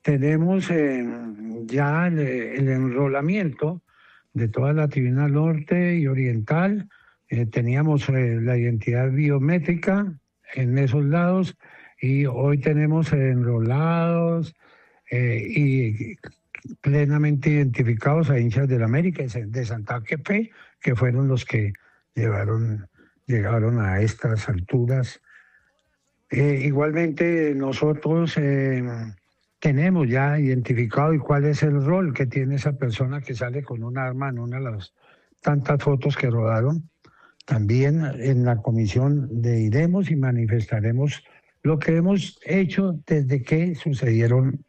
tenemos ya el enrolamiento de toda la tribuna norte y oriental. Teníamos la identidad biométrica en esos lados y hoy tenemos enrolados y plenamente identificados a hinchas del América de Santa Fe, que fueron los que llegaron a estas alturas. Igualmente nosotros tenemos ya identificado y cuál es el rol que tiene esa persona que sale con un arma en una de las tantas fotos que rodaron. También en la comisión iremos y manifestaremos lo que hemos hecho desde que sucedieron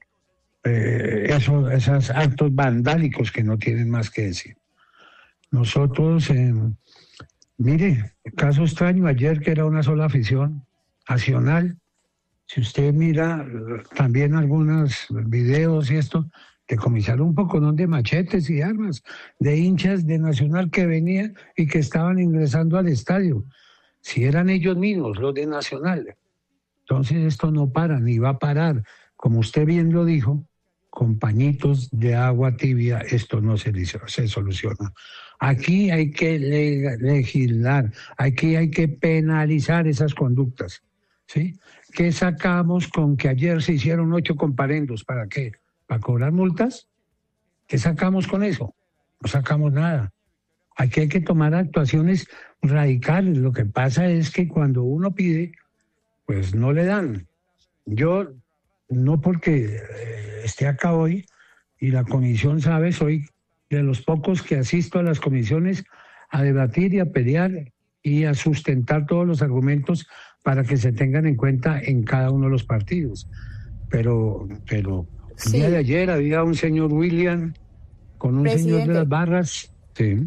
esos actos vandálicos que no tienen más que decir. Nosotros, mire, caso extraño ayer que era una sola afición nacional. Si usted mira también algunos videos y esto, decomisaron un poco de machetes y armas de hinchas de Nacional que venían y que estaban ingresando al estadio. Si eran ellos mismos, los de Nacional. Entonces esto no para, ni va a parar. Como usted bien lo dijo, con pañitos de agua tibia esto no se soluciona. Aquí hay que legislar, aquí hay que penalizar esas conductas. ¿Sí? ¿Qué sacamos con que ayer se hicieron 8 comparendos? ¿Para qué? ¿Para cobrar multas? ¿Qué sacamos con eso? No sacamos nada. Aquí hay que tomar actuaciones radicales. Lo que pasa es que cuando uno pide, pues no le dan. Yo, no porque esté acá hoy y la comisión sabe, soy de los pocos que asisto a las comisiones a debatir y a pelear y a sustentar todos los argumentos para que se tengan en cuenta en cada uno de los partidos. Pero el día de ayer había un señor William con un señor de las barras. Sí.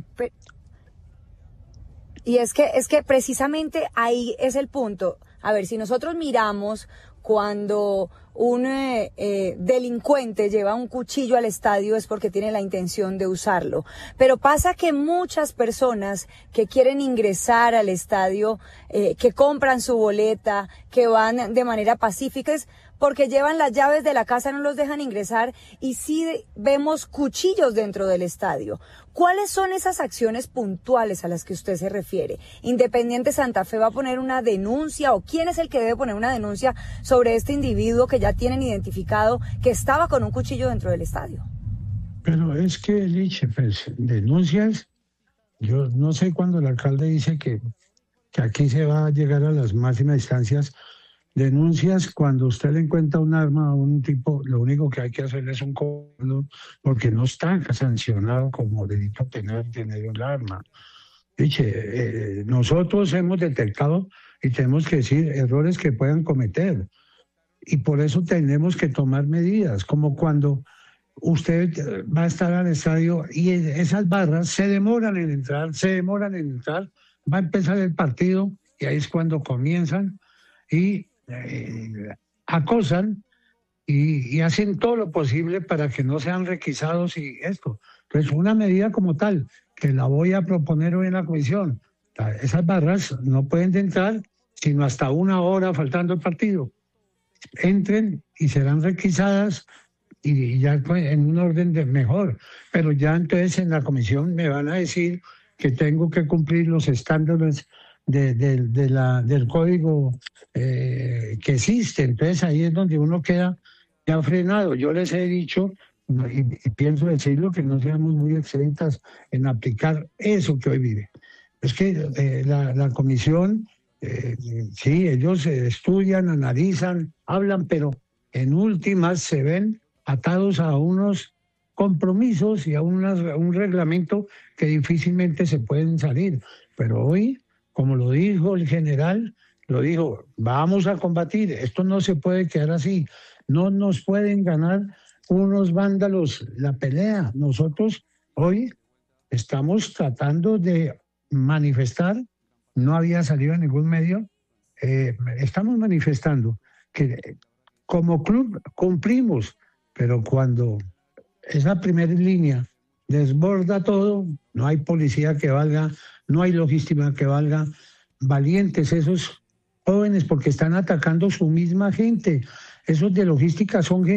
Y es que precisamente ahí es el punto. A ver, si nosotros miramos cuando un delincuente lleva un cuchillo al estadio es porque tiene la intención de usarlo. Pero pasa que muchas personas que quieren ingresar al estadio, que compran su boleta, que van de manera pacífica, es porque llevan las llaves de la casa, no los dejan ingresar y sí vemos cuchillos dentro del estadio. ¿Cuáles son esas acciones puntuales a las que usted se refiere? ¿Independiente Santa Fe va a poner una denuncia o quién es el que debe poner una denuncia sobre este individuo que ya tienen identificado que estaba con un cuchillo dentro del estadio? Pero es que, Liche, pues, denuncias, yo no sé cuándo el alcalde dice que aquí se va a llegar a las máximas instancias. Denuncias cuando usted le encuentra un arma a un tipo, lo único que hay que hacer es un código, porque no está sancionado como delito tener un arma. Dice, nosotros hemos detectado y tenemos que decir errores que puedan cometer. Y por eso tenemos que tomar medidas, como cuando usted va a estar al estadio y esas barras se demoran en entrar, va a empezar el partido y ahí es cuando comienzan y acosan y hacen todo lo posible para que no sean requisados y esto. Entonces, una medida como tal, que la voy a proponer hoy en la comisión, esas barras no pueden entrar sino hasta 1 hora faltando el partido. Entren y serán requisadas y ya en un orden mejor. Pero ya entonces en la comisión me van a decir que tengo que cumplir los estándares del código que existe. Entonces ahí es donde uno queda ya frenado. Yo les he dicho, y pienso decirlo, que no seamos muy excelentes en aplicar eso que hoy vive. Es que la comisión, sí, ellos estudian, analizan, hablan, pero en últimas se ven atados a unos compromisos y a un reglamento que difícilmente se pueden salir. Pero hoy, como lo dijo el general, lo dijo, vamos a combatir, esto no se puede quedar así, no nos pueden ganar unos vándalos la pelea. Nosotros hoy estamos tratando de manifestar, no había salido en ningún medio, estamos manifestando que como club cumplimos, pero cuando esa primera línea desborda todo, no hay policía que valga, no hay logística que valga. Valientes esos jóvenes porque están atacando su misma gente. Esos de logística son gente